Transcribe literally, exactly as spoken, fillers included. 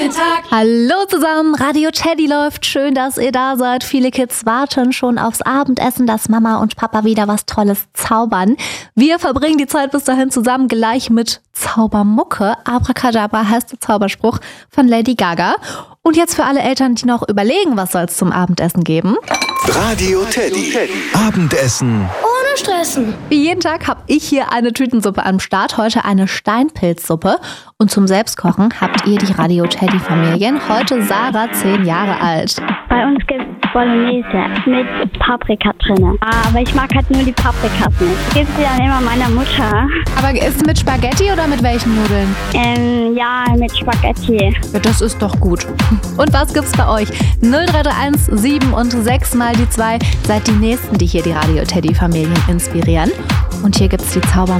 Elterntag. Hallo zusammen, Radio Teddy läuft. Schön, dass ihr da seid. Viele Kids warten schon aufs Abendessen, dass Mama und Papa wieder was Tolles zaubern. Wir verbringen die Zeit bis dahin zusammen gleich mit Zaubermucke. Abracadabra heißt der Zauberspruch von Lady Gaga. Und jetzt für alle Eltern, die noch überlegen, was soll es zum Abendessen geben. Radio Teddy. Abendessen. Ohne Stressen. Wie jeden Tag habe ich hier eine Tütensuppe am Start. Heute eine Steinpilzsuppe. Und zum Selbstkochen habt ihr die Radio Teddy Familien. Heute Sarah, zehn Jahre alt. Bei uns gibt es Bolognese mit Paprika drin. Aber ich mag halt nur die Paprikas nicht. Ich gebe sie dann immer meiner Mutter. Aber ist es mit Spaghetti oder mit welchen Nudeln? Ähm, ja, mit Spaghetti. Ja, das ist doch gut. Und was gibt's bei euch? null drei drei eins sieben und sechs mal die zwei. Seid die Nächsten, die hier die Radio Teddy Familien inspirieren. Und hier gibt's die Zauber